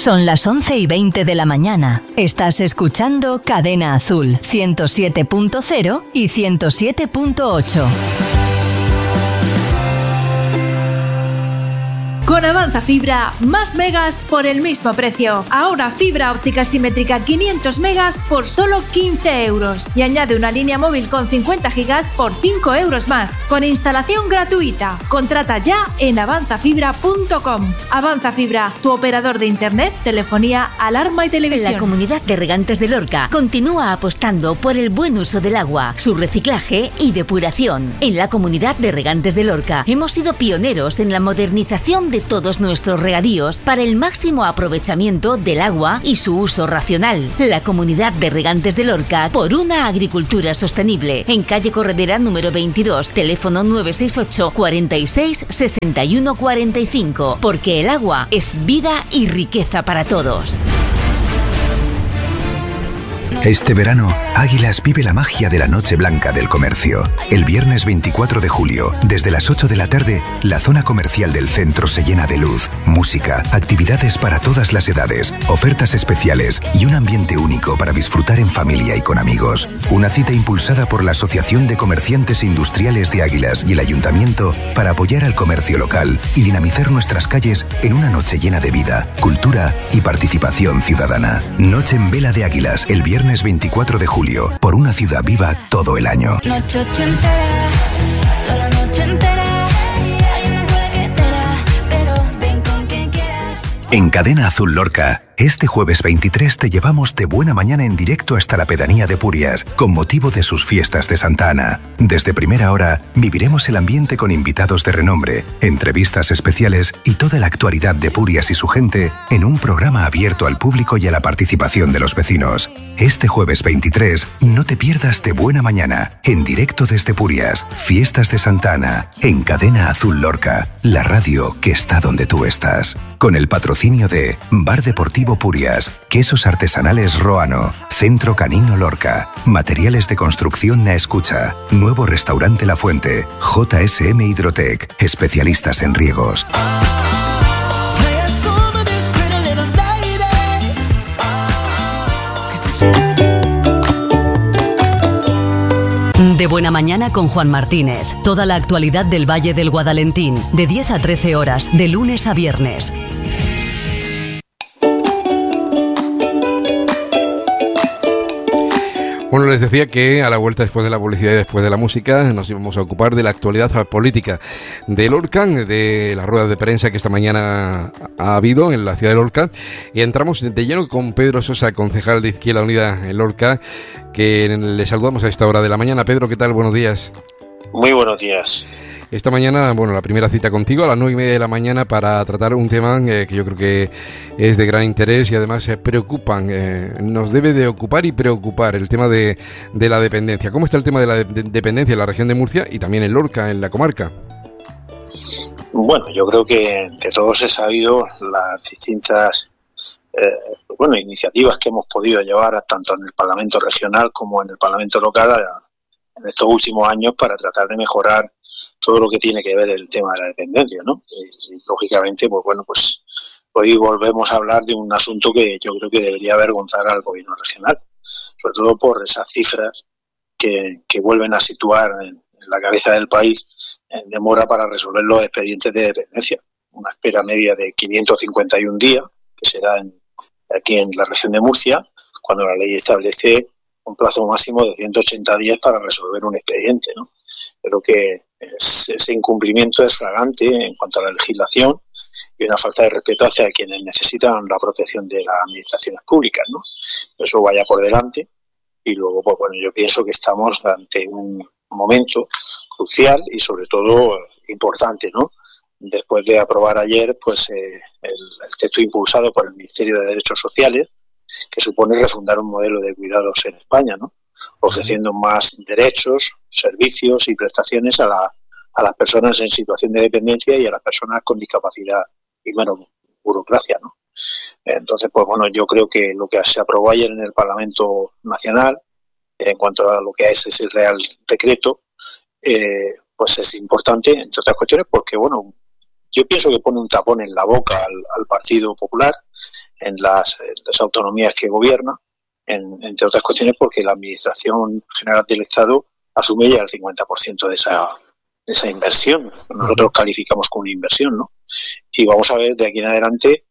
Son las 11:20 de la mañana. Estás escuchando Cadena Azul 107.0 y 107.8. Con Avanza Fibra, más megas por el mismo precio. Ahora fibra óptica simétrica 500 megas por solo 15 euros. Y añade una línea móvil con 50 gigas por 5 euros más. Con instalación gratuita. Contrata ya en avanzafibra.com. Avanza Fibra, tu operador de internet, telefonía, alarma y televisión. La Comunidad de Regantes de Lorca continúa apostando por el buen uso del agua, su reciclaje y depuración. En la Comunidad de Regantes de Lorca hemos sido pioneros en la modernización de todos nuestros regadíos para el máximo aprovechamiento del agua y su uso racional. La Comunidad de Regantes de Lorca, por una agricultura sostenible. En calle Corredera número 22, teléfono 968 46 61 45. Porque el agua es vida y riqueza para todos. Este verano, Águilas vive la magia de la Noche Blanca del Comercio. El viernes 24 de julio, desde las 8 de la tarde, la zona comercial del centro se llena de luz, música, actividades para todas las edades, ofertas especiales y un ambiente único para disfrutar en familia y con amigos. Una cita impulsada por la Asociación de Comerciantes Industriales de Águilas y el Ayuntamiento para apoyar al comercio local y dinamizar nuestras calles en una noche llena de vida, cultura y participación ciudadana. Noche en Vela de Águilas, el viernes 24 de julio, por una ciudad viva todo el año. Noche entera, toda la noche entera, hay una colequetera, pero ven con quien quieras. En Cadena Azul Lorca, este jueves 23 te llevamos de buena mañana en directo hasta la pedanía de Purias, con motivo de sus fiestas de Santa Ana. Desde primera hora, viviremos el ambiente con invitados de renombre, entrevistas especiales y toda la actualidad de Purias y su gente en un programa abierto al público y a la participación de los vecinos. Este jueves 23, no te pierdas de buena mañana, en directo desde Purias, fiestas de Santa Ana, en Cadena Azul Lorca, la radio que está donde tú estás. Con el patrocinio de Bar Deportivo Purias, Quesos Artesanales Roano, Centro Canino Lorca, Materiales de Construcción Na Escucha, Nuevo Restaurante La Fuente, JSM Hidrotec, especialistas en riegos. De buena mañana con Juan Martínez. Toda la actualidad del Valle del Guadalentín, de 10 a 13 horas, de lunes a viernes. Bueno, les decía que a la vuelta después de la publicidad y después de la música nos íbamos a ocupar de la actualidad política de Lorca, de la rueda de prensa que esta mañana ha habido en la ciudad de Lorca, y entramos de lleno con Pedro Sosa, concejal de Izquierda Unida en Lorca, que le saludamos a esta hora de la mañana. Pedro, ¿qué tal? Buenos días. Muy buenos días. Esta mañana, bueno, la primera cita contigo a las 9:30 de la mañana para tratar un tema que yo creo que es de gran interés y además nos debe de ocupar y preocupar, el tema de la dependencia. ¿Cómo está el tema de la dependencia en la región de Murcia y también en Lorca, en la comarca? Bueno, yo creo que de todos he sabido las distintas iniciativas que hemos podido llevar tanto en el Parlamento regional como en el Parlamento local en estos últimos años para tratar de mejorar todo lo que tiene que ver el tema de la dependencia, ¿no? Y lógicamente, pues hoy volvemos a hablar de un asunto que yo creo que debería avergonzar al gobierno regional, sobre todo por esas cifras que vuelven a situar en la cabeza del país en demora para resolver los expedientes de dependencia. Una espera media de 551 días, que se da aquí en la región de Murcia, cuando la ley establece un plazo máximo de 180 días para resolver un expediente, ¿no? Creo que ese incumplimiento es flagrante en cuanto a la legislación y una falta de respeto hacia quienes necesitan la protección de las administraciones públicas, ¿no? Eso vaya por delante y luego, pues bueno, yo pienso que estamos ante un momento crucial y sobre todo importante, ¿no? Después de aprobar ayer pues el texto impulsado por el Ministerio de Derechos Sociales, que supone refundar un modelo de cuidados en España, ¿no? Ofreciendo más derechos, servicios y prestaciones a las personas en situación de dependencia y a las personas con discapacidad y menos burocracia, ¿no? Entonces, pues bueno, yo creo que lo que se aprobó ayer en el Parlamento Nacional, en cuanto a lo que es ese Real Decreto, pues es importante, entre otras cuestiones, porque bueno, yo pienso que pone un tapón en la boca al Partido Popular, las autonomías que gobierna, entre otras cuestiones porque la Administración General del Estado asume ya el 50% de esa inversión. Nosotros calificamos como una inversión, ¿no? Y vamos a ver de aquí en adelante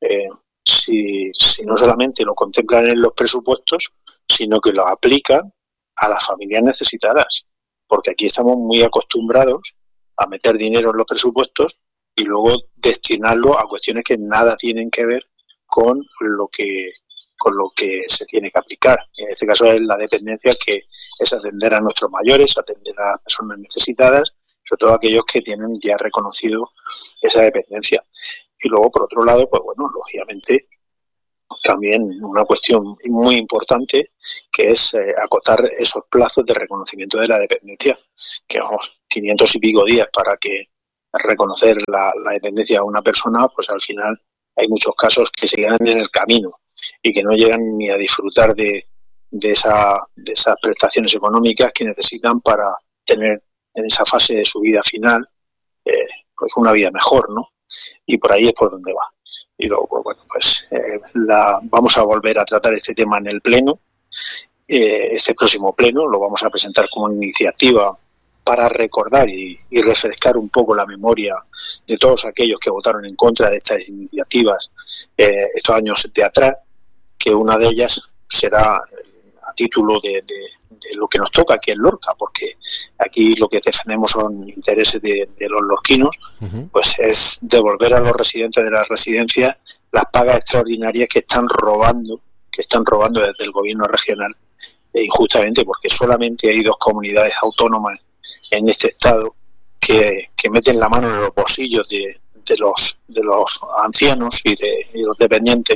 si no solamente lo contemplan en los presupuestos, sino que lo aplican a las familias necesitadas. Porque aquí estamos muy acostumbrados a meter dinero en los presupuestos y luego destinarlo a cuestiones que nada tienen que ver con lo que se tiene que aplicar. En este caso es la dependencia, que es atender a nuestros mayores, atender a las personas necesitadas, sobre todo aquellos que tienen ya reconocido esa dependencia. Y luego, por otro lado, pues bueno, lógicamente, también una cuestión muy importante, que es acotar esos plazos de reconocimiento de la dependencia, que vamos, 500 y pico días para que reconocer la dependencia a una persona, pues al final hay muchos casos que se quedan en el camino y que no llegan ni a disfrutar de esas prestaciones económicas que necesitan para tener en esa fase de su vida final pues una vida mejor, ¿no? Y por ahí es por donde va. Y luego, pues bueno, pues vamos a volver a tratar este tema en el Pleno. Este próximo Pleno lo vamos a presentar como iniciativa para recordar y refrescar un poco la memoria de todos aquellos que votaron en contra de estas iniciativas estos años de atrás, que una de ellas será a título de lo que nos toca aquí en Lorca, porque aquí lo que defendemos son intereses de los lorquinos, pues es devolver a los residentes de las residencias las pagas extraordinarias que están robando desde el gobierno regional, injustamente, porque solamente hay 2 comunidades autónomas en este estado que meten la mano en los bolsillos de los ancianos y de los dependientes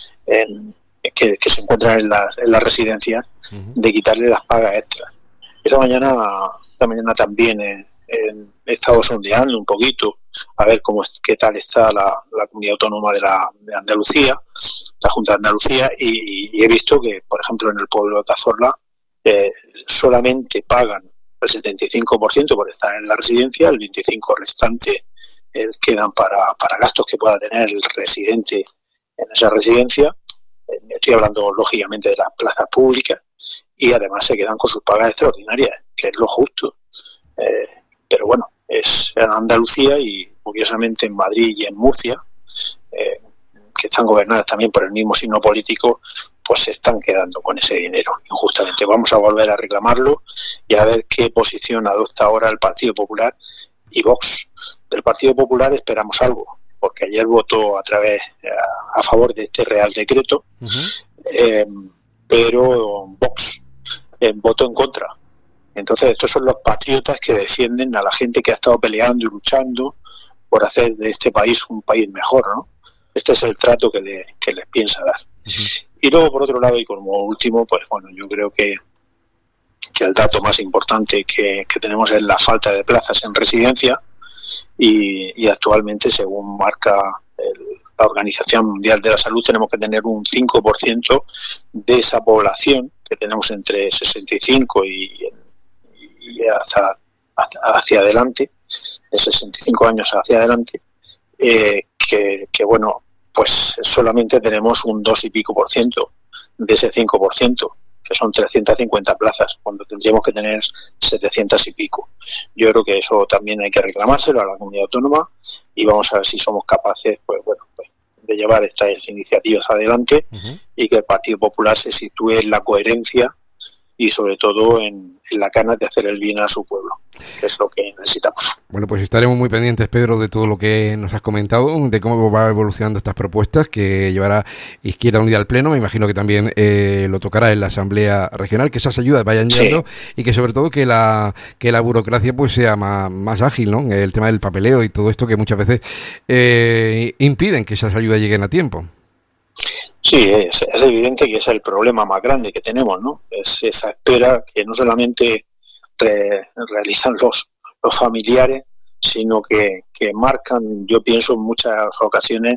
que se encuentran en la residencia, de quitarle las pagas extras. Esta mañana también he estado sondeando un poquito a ver qué tal está la comunidad autónoma de Andalucía, la Junta de Andalucía, y he visto que, por ejemplo, en el pueblo de Cazorla solamente pagan el 75% por estar en la residencia, el 25% restante quedan para gastos que pueda tener el residente en esa residencia. Estoy hablando lógicamente de las plazas públicas, y además se quedan con sus pagas extraordinarias, que es lo justo. Pero bueno, es en Andalucía y curiosamente en Madrid y en Murcia, que están gobernadas también por el mismo signo político, pues se están quedando con ese dinero injustamente. Vamos a volver a reclamarlo y a ver qué posición adopta ahora el Partido Popular y Vox. Del Partido Popular esperamos algo, porque ayer votó a favor de este Real Decreto, pero Vox votó en contra. Entonces estos son los patriotas que defienden a la gente que ha estado peleando y luchando por hacer de este país un país mejor, ¿no? Este es el trato que les piensa dar. Y luego, por otro lado, y como último, pues bueno, yo creo que el dato más importante que tenemos es la falta de plazas en residencia, y actualmente, según marca la Organización Mundial de la Salud, tenemos que tener un 5% de esa población que tenemos entre 65 y hacia adelante, de 65 años hacia adelante, que bueno, pues solamente tenemos un 2 y pico por ciento de ese 5%, que son 350 plazas, cuando tendríamos que tener 700 y pico. Yo creo que eso también hay que reclamárselo a la comunidad autónoma, y vamos a ver si somos capaces, pues bueno, de llevar estas iniciativas adelante, y que el Partido Popular se sitúe en la coherencia y sobre todo en la ganas de hacer el bien a su pueblo, que es lo que necesitamos. Bueno, pues estaremos muy pendientes, Pedro, de todo lo que nos has comentado, de cómo va evolucionando estas propuestas que llevará Izquierda Unida al Pleno. Me imagino que también lo tocará en la Asamblea Regional, que esas ayudas vayan llegando, y que sobre todo que la burocracia pues sea más ágil, ¿no? El tema del papeleo y todo esto que muchas veces impiden que esas ayudas lleguen a tiempo. Sí, es evidente que ese es el problema más grande que tenemos, ¿no? Es esa espera que no solamente realizan los familiares, sino que marcan, yo pienso en muchas ocasiones,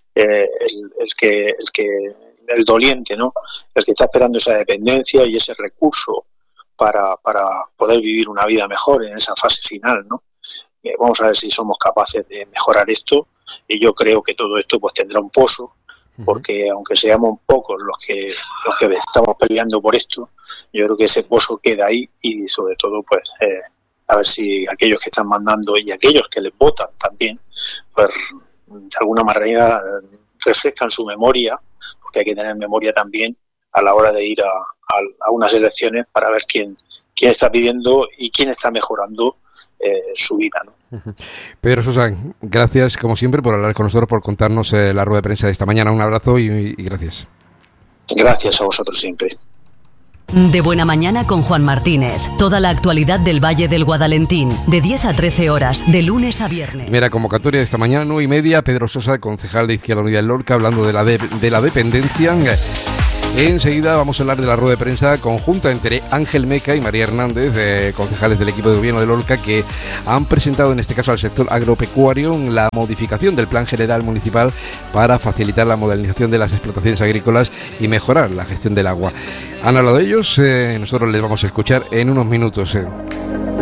el doliente, ¿no? El que está esperando esa dependencia y ese recurso para poder vivir una vida mejor en esa fase final, ¿no? Vamos a ver si somos capaces de mejorar esto, y yo creo que todo esto pues tendrá un pozo porque aunque seamos pocos los que estamos peleando por esto, yo creo que ese pozo queda ahí y sobre todo pues a ver si aquellos que están mandando y aquellos que les votan también, pues de alguna manera refrescan su memoria, porque hay que tener memoria también a la hora de ir a unas elecciones para ver quién está pidiendo y quién está mejorando su vida, ¿no? Pedro Sosa, gracias como siempre por hablar con nosotros, por contarnos la rueda de prensa de esta mañana. Un abrazo y gracias. Gracias a vosotros siempre. De Buena Mañana con Juan Martínez. Toda la actualidad del Valle del Guadalentín, de 10 a 13 horas, de lunes a viernes. Primera convocatoria de esta mañana, 9:30. Pedro Sosa, concejal de Izquierda Unida en Lorca, hablando de la dependencia. Enseguida vamos a hablar de la rueda de prensa conjunta entre Ángel Meca y María Hernández, concejales del equipo de gobierno de Lorca, que han presentado en este caso al sector agropecuario la modificación del Plan General Municipal para facilitar la modernización de las explotaciones agrícolas y mejorar la gestión del agua. Han hablado ellos, nosotros les vamos a escuchar en unos minutos.